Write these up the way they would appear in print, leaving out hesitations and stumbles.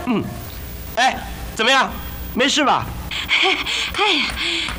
哎，怎么样？没事吧？ 哎呀，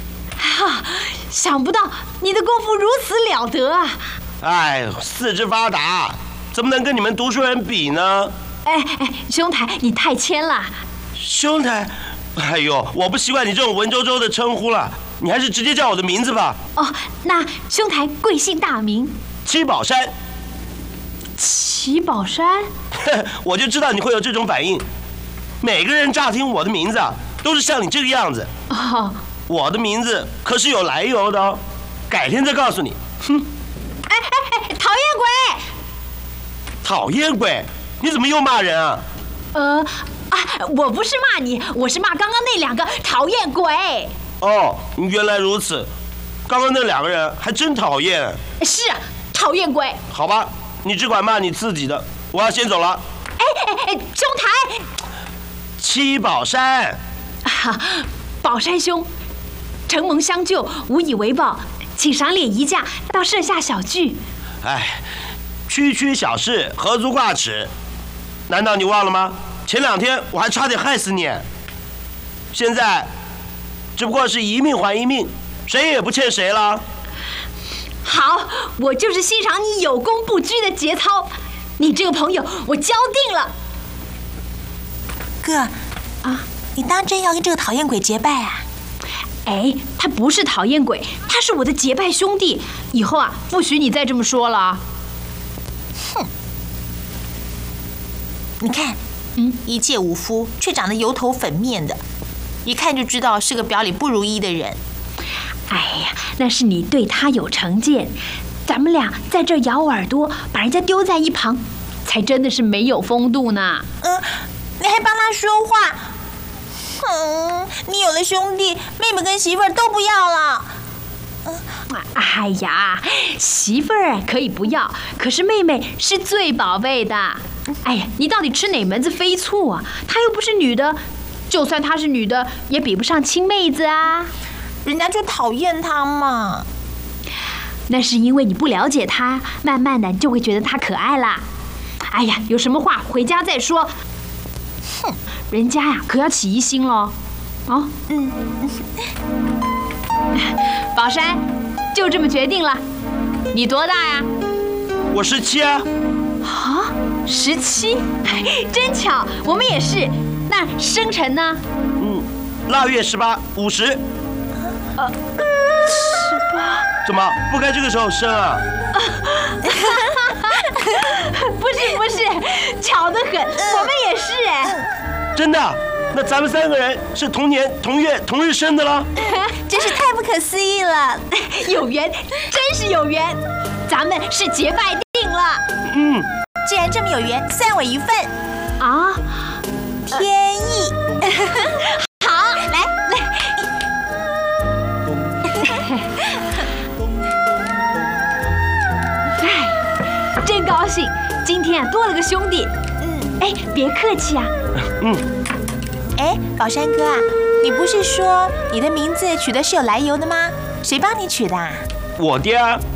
想不到你的功夫如此了得啊！ 哎，四肢发达，怎么能跟你们读书人比呢？ 哎，兄台，你太谦了。 兄台，哎呦，我不习惯你这种文绉绉的称呼了，你还是直接叫我的名字吧。 哦，那兄台贵姓大名？ 七宝山。 七宝山？ 我就知道你会有这种反应。每个人乍听我的名字啊，都是像你这个样子。 哦， 我的名字可是有来由的哦，改天再告诉你。哼！ 哎，讨厌鬼！ 讨厌鬼！你怎么又骂人啊？ 我不是骂你，我是骂刚刚那两个讨厌鬼。 哦，原来如此。刚刚那两个人还真讨厌。 是啊，讨厌鬼。 好吧，你只管骂你自己的，我要先走了。 哎，兄台。 七宝山。 宝山兄，承蒙相救，无以为报，请赏脸一架，到舍下小聚。 哎，区区小事，何足挂齿？难道你忘了吗？前2天我还差点害死你。现在，只不过是一命还一命，谁也不欠谁了。 好，我就是欣赏你有功不居的节操。你这个朋友，我交定了。 哥，啊，你当真要跟这个讨厌鬼结拜啊？ 哎，他不是讨厌鬼，他是我的结拜兄弟。以后啊，不许你再这么说了。 哼！你看，一介武夫，却长得油头粉面的，一看就知道是个表里不如意的人。 哎呀，那是你对他有成见，咱们俩在这咬耳朵，把人家丢在一旁，才真的是没有风度呢。 你还帮他说话？你有了兄弟，妹妹跟媳妇儿都不要了。 哎呀，媳妇儿可以不要，可是妹妹是最宝贝的。哎呀，你到底吃哪门子飞醋啊？她又不是女的，就算她是女的，也比不上亲妹子啊。 人家就讨厌她嘛。 那是因为你不了解她，慢慢的你就会觉得她可爱啦。哎呀，有什么话回家再说。哼，人家呀可要起疑心咯。哦，宝山，就这么决定了。你多大呀？ 我17啊。 啊，17？真巧，我们也是。那生辰呢腊月18、50。 18？ 怎么不该这个时候生啊？ 不是，巧得很，我们也是哎。 真的？那咱们3个人是同年同月同日生的了？ 真是太不可思议了。 有缘，真是有缘，咱们是结拜定了。 既然这么有缘，算我一份啊！ 天意。 好，来。哎，真高兴，今天啊多了个兄弟。哎，别客气啊。 哎，宝山哥啊，你不是说你的名字取的是有来由的吗？谁帮你取的啊？ 我爹啊。